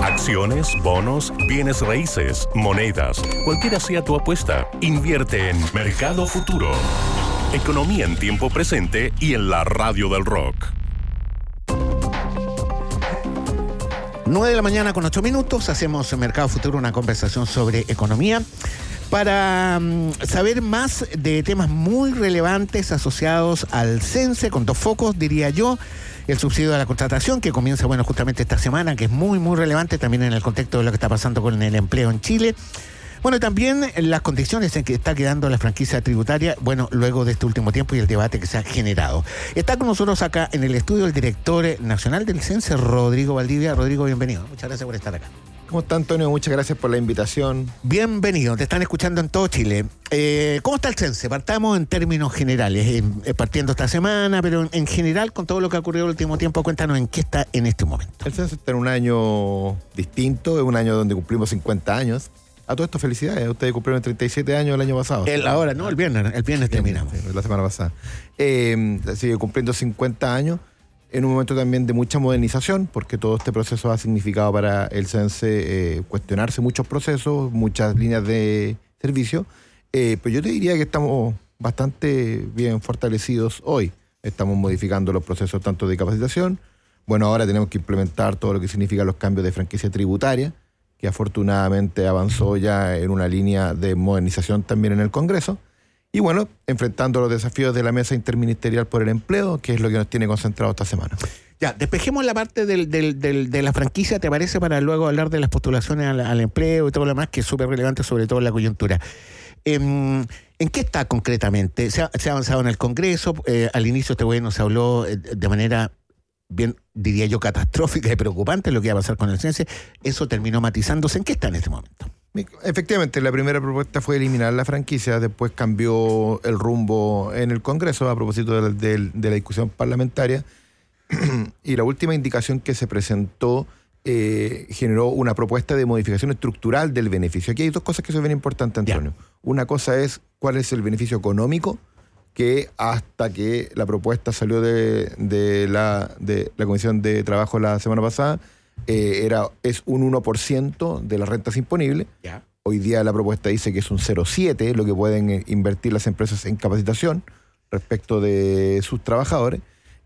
Acciones, bonos, bienes raíces, monedas, cualquiera sea tu apuesta, invierte en Mercado Futuro. Economía en tiempo presente y en la radio del rock. 9 de la mañana con 8 minutos, hacemos en Mercado Futuro una conversación sobre economía para saber más de temas muy relevantes asociados al CENSE, con dos focos, diría yo. El subsidio a la contratación, que comienza, justamente esta semana, que es muy, muy relevante también en el contexto de lo que está pasando con el empleo en Chile. Bueno, también las condiciones en que está quedando la franquicia tributaria, luego de este último tiempo y el debate que se ha generado. Está con nosotros acá en el estudio el director nacional del CENSE, Rodrigo Valdivia. Rodrigo, bienvenido. Muchas gracias por estar acá. ¿Cómo está, Antonio? Muchas gracias por la invitación. Bienvenido, te están escuchando en todo Chile. ¿Cómo está el CENSE? Partamos en términos generales, partiendo esta semana, pero en general, con todo lo que ha ocurrido el último tiempo, cuéntanos en qué está en este momento. El CENSE está en un año distinto, es un año donde cumplimos 50 años. A todo esto, felicidades. Ustedes cumplieron 37 años el año pasado. El viernes terminamos. Sí, la semana pasada. Sigue cumpliendo 50 años. En un momento también de mucha modernización, porque todo este proceso ha significado para el CENSE cuestionarse muchos procesos, muchas líneas de servicio. Pero yo te diría que estamos bastante bien fortalecidos hoy. Estamos modificando los procesos tanto de capacitación. Ahora tenemos que implementar todo lo que significa los cambios de franquicia tributaria, que afortunadamente avanzó ya en una línea de modernización también en el Congreso. Y enfrentando los desafíos de la Mesa Interministerial por el Empleo, que es lo que nos tiene concentrado esta semana. Ya, despejemos la parte de la franquicia, ¿te parece? Para luego hablar de las postulaciones al empleo y todo lo demás, que es súper relevante, sobre todo en la coyuntura. ¿En qué está concretamente? ¿Se ha avanzado en el Congreso? Al inicio este gobierno se habló de manera bien, diría yo, catastrófica y preocupante lo que iba a pasar con el CENSE. Eso terminó matizándose. ¿En qué está en este momento? Efectivamente, la primera propuesta fue eliminar la franquicia, después cambió el rumbo en el Congreso a propósito de la discusión parlamentaria y la última indicación que se presentó generó una propuesta de modificación estructural del beneficio. Aquí hay dos cosas que son bien importantes, Antonio. Ya. Una cosa es cuál es el beneficio económico, que hasta que la propuesta salió de la Comisión de Trabajo la semana pasada, es un 1% de las rentas imponibles. Yeah. Hoy día la propuesta dice que es un 0,7% lo que pueden invertir las empresas en capacitación respecto de sus trabajadores.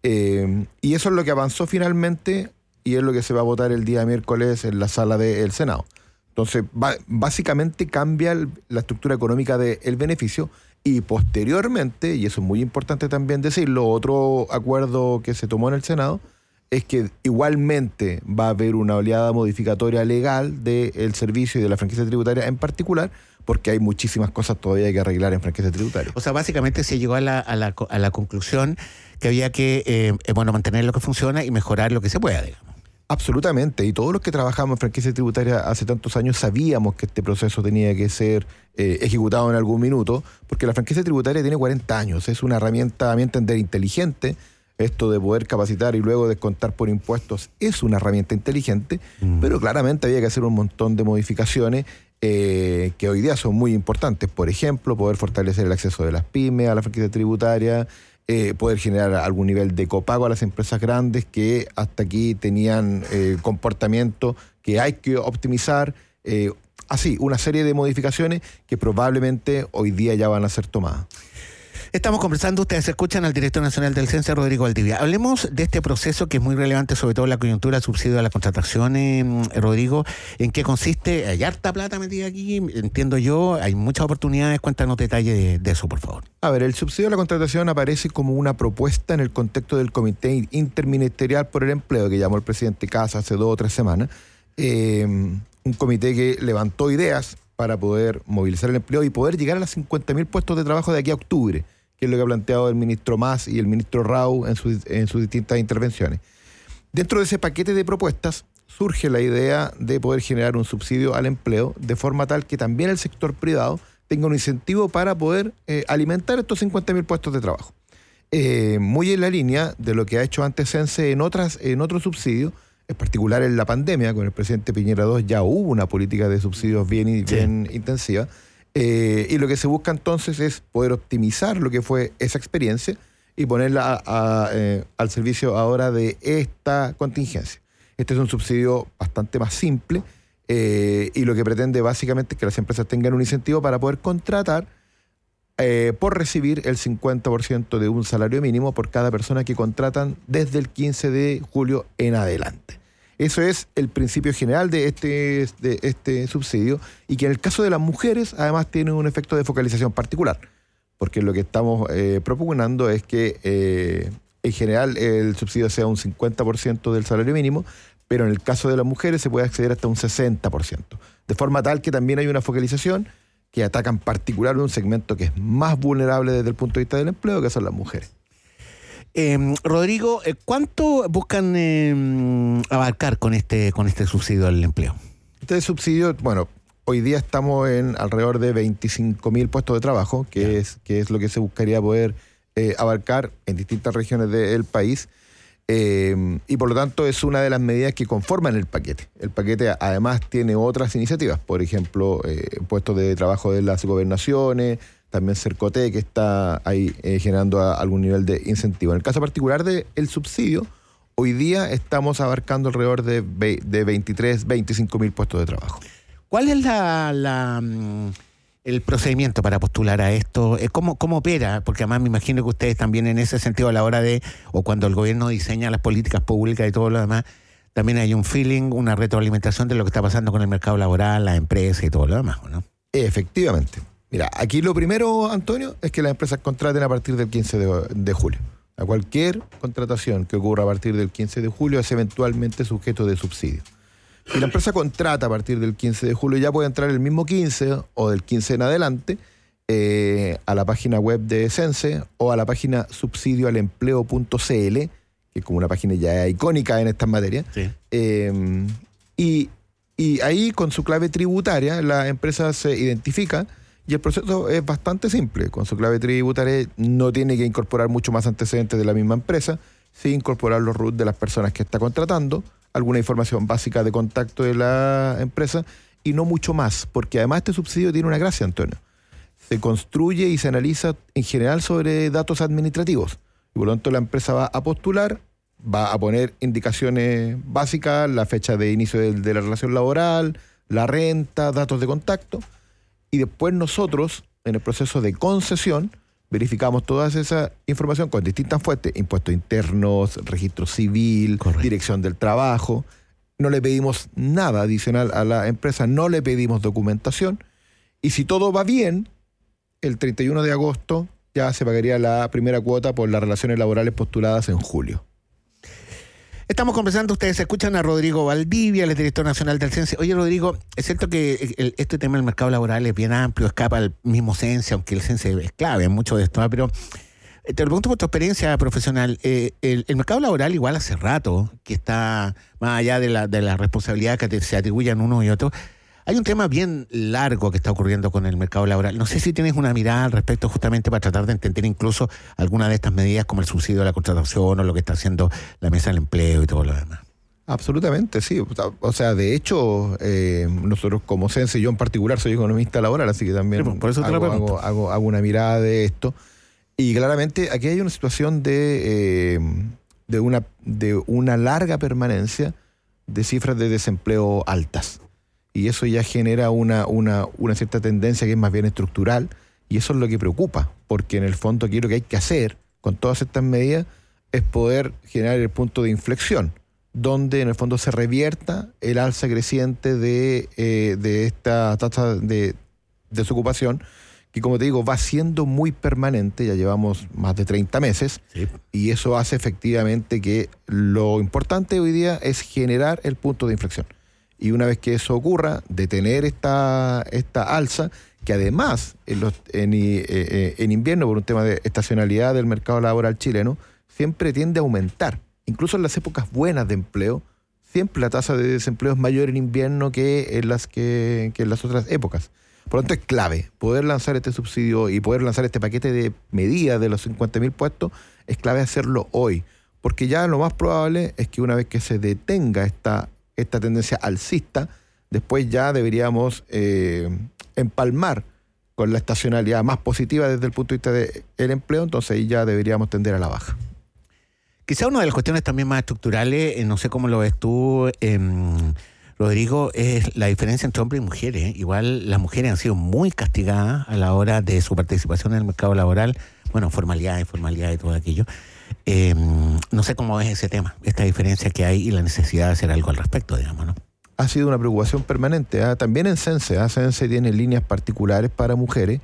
Y eso es lo que avanzó finalmente y es lo que se va a votar el día miércoles en la sala del Senado. Entonces, básicamente cambia la estructura económica del beneficio y posteriormente, y eso es muy importante también decirlo, otro acuerdo que se tomó en el Senado es que igualmente va a haber una oleada modificatoria legal del servicio y de la franquicia tributaria en particular, porque hay muchísimas cosas todavía que arreglar en franquicia tributaria. O sea, básicamente se llegó a la conclusión que había que mantener lo que funciona y mejorar lo que se pueda, digamos. Absolutamente, y todos los que trabajamos en franquicia tributaria hace tantos años sabíamos que este proceso tenía que ser ejecutado en algún minuto, porque la franquicia tributaria tiene 40 años, es una herramienta, a mi entender, inteligente. Esto de poder capacitar y luego descontar por impuestos es una herramienta inteligente, pero claramente había que hacer un montón de modificaciones que hoy día son muy importantes. Por ejemplo, poder fortalecer el acceso de las pymes a la franquicia tributaria, poder generar algún nivel de copago a las empresas grandes que hasta aquí tenían comportamiento que hay que optimizar. Así, una serie de modificaciones que probablemente hoy día ya van a ser tomadas. Estamos conversando, ustedes escuchan al director nacional del CENSE, Rodrigo Valdivia. Hablemos de este proceso que es muy relevante, sobre todo en la coyuntura, subsidio a la contratación, Rodrigo. ¿En qué consiste? Hay harta plata metida aquí, entiendo yo, hay muchas oportunidades. Cuéntanos detalles de eso, por favor. A ver, el subsidio a la contratación aparece como una propuesta en el contexto del Comité Interministerial por el Empleo, que llamó el presidente Kast hace 2 o 3 semanas. Un comité que levantó ideas para poder movilizar el empleo y poder llegar a los 50.000 puestos de trabajo de aquí a octubre, que es lo que ha planteado el ministro Mas y el ministro Rau en sus distintas intervenciones. Dentro de ese paquete de propuestas surge la idea de poder generar un subsidio al empleo de forma tal que también el sector privado tenga un incentivo para poder alimentar estos 50.000 puestos de trabajo. Muy en la línea de lo que ha hecho antes CENSE en otros subsidios, en particular en la pandemia, con el presidente Piñera II ya hubo una política de subsidios bien intensiva. Y lo que se busca entonces es poder optimizar lo que fue esa experiencia y ponerla al servicio ahora de esta contingencia. Este es un subsidio bastante más simple y lo que pretende básicamente es que las empresas tengan un incentivo para poder contratar por recibir el 50% de un salario mínimo por cada persona que contratan desde el 15 de julio en adelante. Eso es el principio general de este subsidio, y que en el caso de las mujeres además tiene un efecto de focalización particular, porque lo que estamos propugnando es que en general el subsidio sea un 50% del salario mínimo, pero en el caso de las mujeres se puede acceder hasta un 60%, de forma tal que también hay una focalización que ataca en particular un segmento que es más vulnerable desde el punto de vista del empleo, que son las mujeres. Rodrigo, ¿cuánto buscan abarcar con este subsidio al empleo? Este subsidio, bueno, hoy día estamos en alrededor de 25.000 puestos de trabajo, que es lo que se buscaría poder abarcar en distintas regiones del país. Y por lo tanto es una de las medidas que conforman el paquete. El paquete además tiene otras iniciativas, por ejemplo, puestos de trabajo de las gobernaciones, también Cercote, que está ahí generando algún nivel de incentivo. En el caso particular del subsidio, hoy día estamos abarcando alrededor de 25.000 puestos de trabajo. ¿Cuál es el procedimiento para postular a esto? ¿Cómo opera? Porque además me imagino que ustedes también en ese sentido, a la hora de, o cuando el gobierno diseña las políticas públicas y todo lo demás, también hay un feeling, una retroalimentación de lo que está pasando con el mercado laboral, las empresas y todo lo demás, ¿no? Efectivamente. Mira, aquí lo primero, Antonio, es que las empresas contraten a partir del 15 de julio. A cualquier contratación que ocurra a partir del 15 de julio es eventualmente sujeto de subsidio. Si la empresa contrata a partir del 15 de julio, ya puede entrar el mismo 15 o del 15 en adelante a la página web de Sense o a la página subsidioalempleo.cl, que es como una página ya icónica en estas materias. Sí. Y ahí, con su clave tributaria, la empresa se identifica y el proceso es bastante simple. Con su clave tributaria no tiene que incorporar mucho más antecedentes de la misma empresa, sí incorporar los RUT de las personas que está contratando, alguna información básica de contacto de la empresa y no mucho más, porque además este subsidio tiene una gracia, Antonio. Se construye y se analiza en general sobre datos administrativos. Y por lo tanto la empresa va a postular, va a poner indicaciones básicas, la fecha de inicio de la relación laboral, la renta, datos de contacto, y después nosotros, en el proceso de concesión, verificamos toda esa información con distintas fuentes: impuestos internos, registro civil, correcto, dirección del trabajo. No le pedimos nada adicional a la empresa, no le pedimos documentación, y si todo va bien, el 31 de agosto ya se pagaría la primera cuota por las relaciones laborales postuladas en julio. Estamos conversando, ustedes escuchan a Rodrigo Valdivia, el director nacional del CENSE. Oye, Rodrigo, es cierto que este tema del mercado laboral es bien amplio, escapa al mismo CENSE, aunque el CENSE es clave en mucho de esto, pero te lo pregunto por tu experiencia profesional. El mercado laboral igual hace rato que está, más allá de la responsabilidad que se atribuyen uno y otro, hay un tema bien largo que está ocurriendo con el mercado laboral. No sé si tienes una mirada al respecto, justamente para tratar de entender incluso alguna de estas medidas como el subsidio a la contratación o lo que está haciendo la mesa del empleo y todo lo demás. Absolutamente, sí. O sea, de hecho, nosotros como CENSE, yo en particular soy economista laboral, así que también sí, por eso hago una mirada de esto. Y claramente aquí hay una situación de una larga permanencia de cifras de desempleo altas. Y eso ya genera una cierta tendencia que es más bien estructural, y eso es lo que preocupa, porque en el fondo aquí lo que hay que hacer con todas estas medidas es poder generar el punto de inflexión, donde en el fondo se revierta el alza creciente de esta tasa de desocupación, que como te digo va siendo muy permanente, ya llevamos más de 30 meses, sí, y eso hace efectivamente que lo importante hoy día es generar el punto de inflexión. Y una vez que eso ocurra, detener esta alza, que además en invierno, por un tema de estacionalidad del mercado laboral chileno, siempre tiende a aumentar. Incluso en las épocas buenas de empleo, siempre la tasa de desempleo es mayor en invierno que en las otras épocas. Por lo tanto, es clave poder lanzar este subsidio y poder lanzar este paquete de medidas de los 50.000 puestos, es clave hacerlo hoy. Porque ya lo más probable es que una vez que se detenga esta tendencia alcista, después ya deberíamos empalmar con la estacionalidad más positiva desde el punto de vista del empleo, entonces ahí ya deberíamos tender a la baja. Quizá una de las cuestiones también más estructurales, no sé cómo lo ves tú, Rodrigo, es la diferencia entre hombres y mujeres. Igual las mujeres han sido muy castigadas a la hora de su participación en el mercado laboral. Bueno, formalidad y todo aquello. No sé cómo ves ese tema, esta diferencia que hay y la necesidad de hacer algo al respecto, digamos, ¿no? Ha sido una preocupación permanente. También en CENSE. CENSE tiene líneas particulares para mujeres.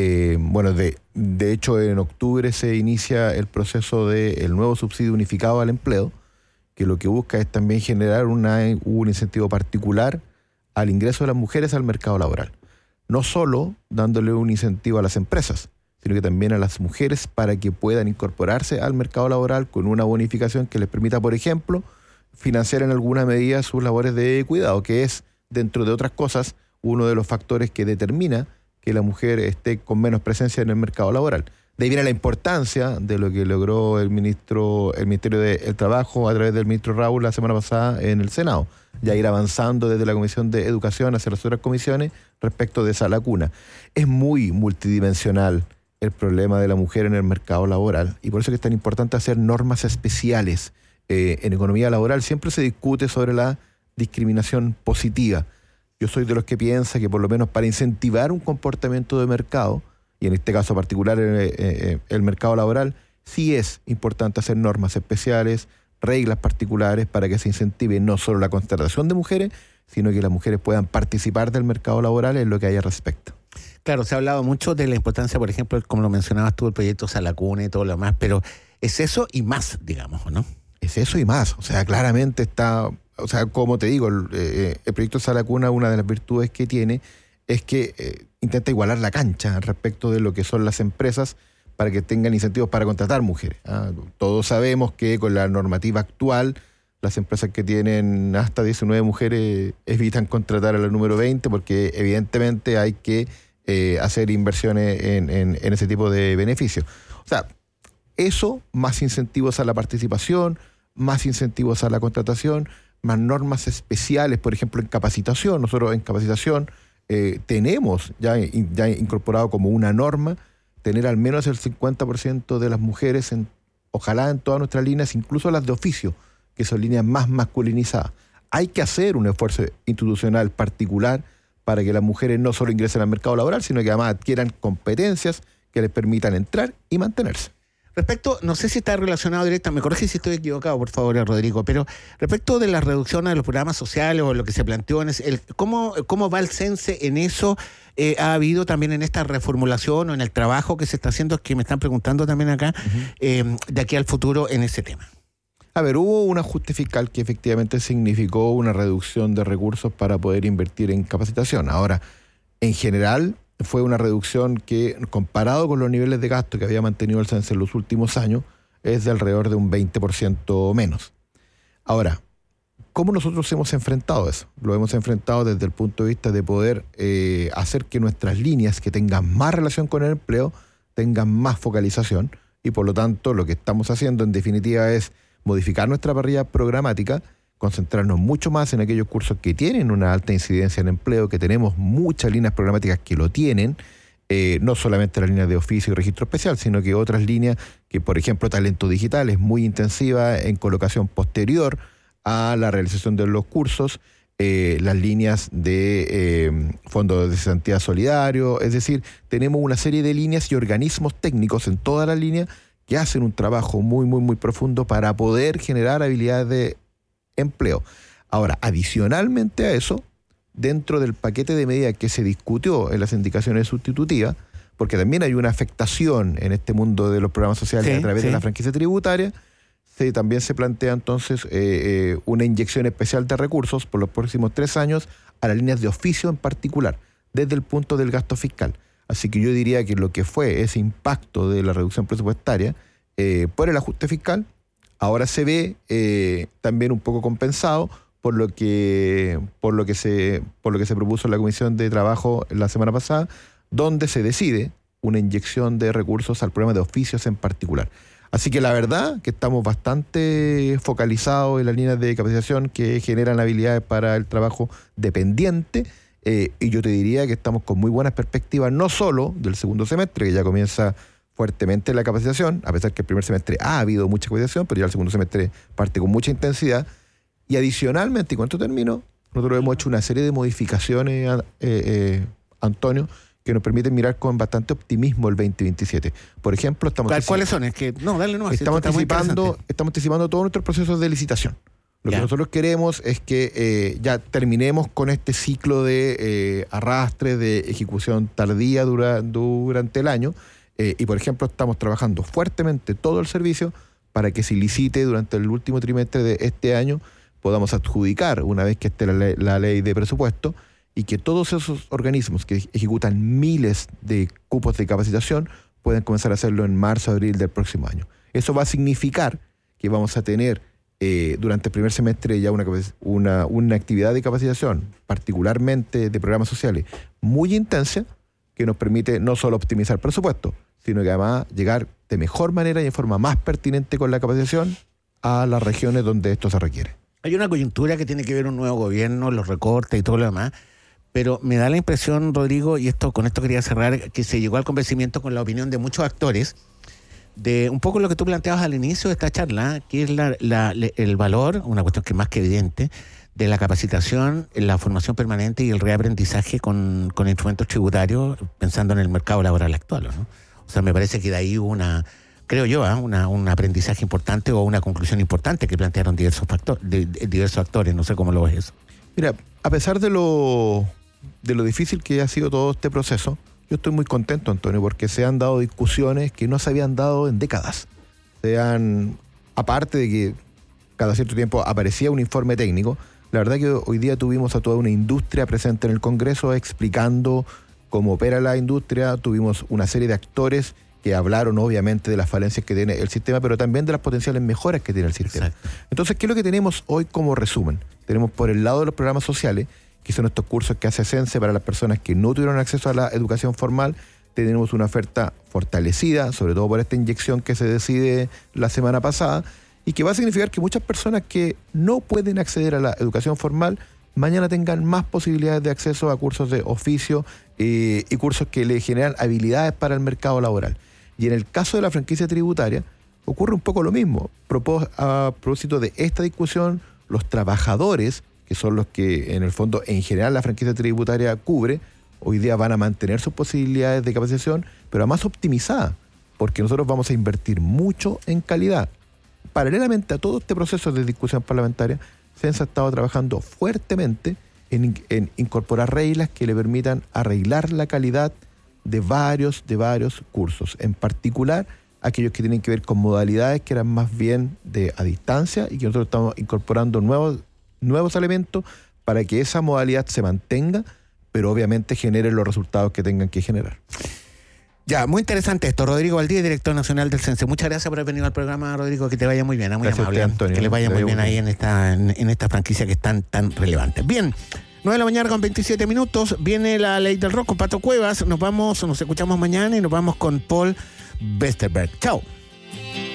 De hecho, en octubre se inicia el proceso del nuevo subsidio unificado al empleo, que lo que busca es también generar un incentivo particular al ingreso de las mujeres al mercado laboral. No solo dándole un incentivo a las empresas, sino que también a las mujeres para que puedan incorporarse al mercado laboral con una bonificación que les permita, por ejemplo, financiar en alguna medida sus labores de cuidado, que es, dentro de otras cosas, uno de los factores que determina que la mujer esté con menos presencia en el mercado laboral. De ahí viene la importancia de lo que logró el Ministerio del Trabajo a través del ministro Raúl la semana pasada en el Senado, ya ir avanzando desde la Comisión de Educación hacia las otras comisiones respecto de esa lacuna. Es muy multidimensional el problema de la mujer en el mercado laboral y por eso que es tan importante hacer normas especiales. En economía laboral siempre se discute sobre la discriminación positiva. Yo soy de los que piensa que por lo menos para incentivar un comportamiento de mercado, y en este caso particular el mercado laboral, sí es importante hacer normas especiales, reglas particulares para que se incentive no solo la contratación de mujeres, sino que las mujeres puedan participar del mercado laboral en lo que haya respecto. Claro, se ha hablado mucho de la importancia, por ejemplo, como lo mencionabas tú, el proyecto Salacuna y todo lo demás, pero es eso y más, digamos, ¿no? Es eso y más. O sea, claramente está, como te digo, el proyecto Salacuna, una de las virtudes que tiene es que intenta igualar la cancha respecto de lo que son las empresas para que tengan incentivos para contratar mujeres. Todos sabemos que con la normativa actual, las empresas que tienen hasta 19 mujeres evitan contratar a la número 20 porque evidentemente hay que hacer inversiones en ese tipo de beneficios. O sea, eso, más incentivos a la participación, más incentivos a la contratación, más normas especiales, por ejemplo, en capacitación. Nosotros en capacitación tenemos ya incorporado como una norma tener al menos el 50% de las mujeres, ojalá en todas nuestras líneas, incluso las de oficio, que son líneas más masculinizadas. Hay que hacer un esfuerzo institucional particular para que las mujeres no solo ingresen al mercado laboral, sino que además adquieran competencias que les permitan entrar y mantenerse. Respecto, no sé si está relacionado directamente, me corrige si estoy equivocado, por favor, Rodrigo, pero respecto de la reducción de los programas sociales o lo que se planteó, ¿cómo va el CENSE en eso? ¿Ha habido también en esta reformulación o en el trabajo que se está haciendo, que me están preguntando también acá, de aquí al futuro en ese tema? A ver, hubo un ajuste fiscal que efectivamente significó una reducción de recursos para poder invertir en capacitación. Ahora, en general, fue una reducción que, comparado con los niveles de gasto que había mantenido el CENSE en los últimos años, es de alrededor de un 20% menos. Ahora, ¿cómo nosotros hemos enfrentado eso? Lo hemos enfrentado desde el punto de vista de poder hacer que nuestras líneas que tengan más relación con el empleo tengan más focalización y por lo tanto lo que estamos haciendo en definitiva es modificar nuestra parrilla programática, concentrarnos mucho más en aquellos cursos que tienen una alta incidencia en empleo, que tenemos muchas líneas programáticas que lo tienen, no solamente las líneas de oficio y registro especial, sino que otras líneas que, por ejemplo, talento digital es muy intensiva en colocación posterior a la realización de los cursos, las líneas de fondos de cesantía solidario, es decir, tenemos una serie de líneas y organismos técnicos en todas las líneas que hacen un trabajo muy, muy, muy profundo para poder generar habilidades de empleo. Ahora, adicionalmente a eso, dentro del paquete de medidas que se discutió en las indicaciones sustitutivas, porque también hay una afectación en este mundo de los programas sociales a través de la franquicia tributaria, también se plantea entonces una inyección especial de recursos por los próximos 3 años a las líneas de oficio en particular, desde el punto del gasto fiscal. Así que yo diría que lo que fue ese impacto de la reducción presupuestaria por el ajuste fiscal, ahora se ve también un poco compensado por lo que se propuso en la Comisión de Trabajo la semana pasada, donde se decide una inyección de recursos al programa de oficios en particular. Así que la verdad que estamos bastante focalizados en las líneas de capacitación que generan habilidades para el trabajo dependiente, y yo te diría que estamos con muy buenas perspectivas, no solo del segundo semestre, que ya comienza fuertemente la capacitación, a pesar que el primer semestre ha habido mucha capacitación, pero ya el segundo semestre parte con mucha intensidad. Y adicionalmente, y con esto termino, nosotros hemos hecho una serie de modificaciones, Antonio, que nos permiten mirar con bastante optimismo el 2027. Por ejemplo, ¿Cuáles son? Es que, no, dale nomás. Estamos anticipando todos nuestros procesos de licitación. Lo que nosotros queremos es que ya terminemos con este ciclo de arrastre, de ejecución tardía durante el año. Y, por ejemplo, estamos trabajando fuertemente todo el servicio para que se licite durante el último trimestre de este año, podamos adjudicar una vez que esté la ley de presupuesto, y que todos esos organismos que ejecutan miles de cupos de capacitación puedan comenzar a hacerlo en marzo, abril del próximo año. Eso va a significar que vamos a tener durante el primer semestre ya una actividad de capacitación, particularmente de programas sociales, muy intensa, que nos permite no solo optimizar presupuesto, sino que además llegar de mejor manera y de forma más pertinente con la capacitación a las regiones donde esto se requiere. Hay una coyuntura que tiene que ver un nuevo gobierno, los recortes y todo lo demás, pero me da la impresión, Rodrigo, y con esto quería cerrar, que se llegó al convencimiento con la opinión de muchos actores de un poco lo que tú planteabas al inicio de esta charla, que es el valor, una cuestión que es más que evidente, de la capacitación, la formación permanente y el reaprendizaje con instrumentos tributarios, pensando en el mercado laboral actual, ¿no? O sea, me parece que de ahí hubo un aprendizaje importante o una conclusión importante que plantearon diversos actores. No sé cómo lo ves eso. Mira, a pesar de lo difícil que ha sido todo este proceso, yo estoy muy contento, Antonio, porque se han dado discusiones que no se habían dado en décadas. Aparte de que cada cierto tiempo aparecía un informe técnico, la verdad que hoy día tuvimos a toda una industria presente en el Congreso explicando cómo opera la industria. Tuvimos una serie de actores que hablaron obviamente de las falencias que tiene el sistema, pero también de las potenciales mejoras que tiene el sistema. Exacto. Entonces, ¿qué es lo que tenemos hoy como resumen? Tenemos por el lado de los programas sociales, que son estos cursos que hace Sense para las personas que no tuvieron acceso a la educación formal. Tenemos una oferta fortalecida, sobre todo por esta inyección que se decide la semana pasada, y que va a significar que muchas personas que no pueden acceder a la educación formal mañana tengan más posibilidades de acceso a cursos de oficio y cursos que le generan habilidades para el mercado laboral. Y en el caso de la franquicia tributaria ocurre un poco lo mismo. A propósito de esta discusión, los trabajadores, que son los que en el fondo en general la franquicia tributaria cubre, hoy día van a mantener sus posibilidades de capacitación, pero además optimizadas, porque nosotros vamos a invertir mucho en calidad. Paralelamente a todo este proceso de discusión parlamentaria, Sense ha estado trabajando fuertemente en incorporar reglas que le permitan arreglar la calidad de varios cursos, en particular aquellos que tienen que ver con modalidades que eran más bien a distancia, y que nosotros estamos incorporando nuevos elementos para que esa modalidad se mantenga, pero obviamente genere los resultados que tengan que generar. Ya, muy interesante esto. Rodrigo Valdía, director nacional del Sense. Muchas gracias por haber venido al programa, Rodrigo. Que te vaya muy bien, muy gracias amable. A usted, Antonio. Que les vaya muy bien ahí en esta franquicia que es tan relevante. Bien, 9 de la mañana con 27 minutos. Viene la Ley del Rock con Pato Cuevas. Nos escuchamos mañana y nos vamos con Paul Westerberg. Chao.